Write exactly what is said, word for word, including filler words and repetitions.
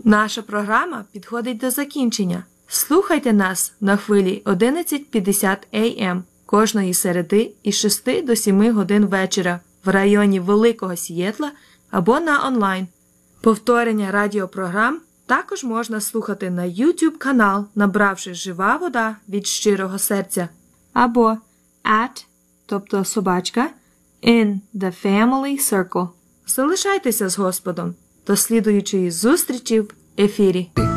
Наша програма підходить до закінчення. Слухайте нас на хвилі одинадцять п'ятдесят ей ем кожної середи із шести до семи годин вечора в районі Великого Сієтла або на онлайн. Повторення радіопрограм також можна слухати на YouTube канал, набравши «Жива вода від щирого серця» або at, тобто собачка, in the family circle. Залишайтеся з Господом. До слідуючої зустрічі в ефірі.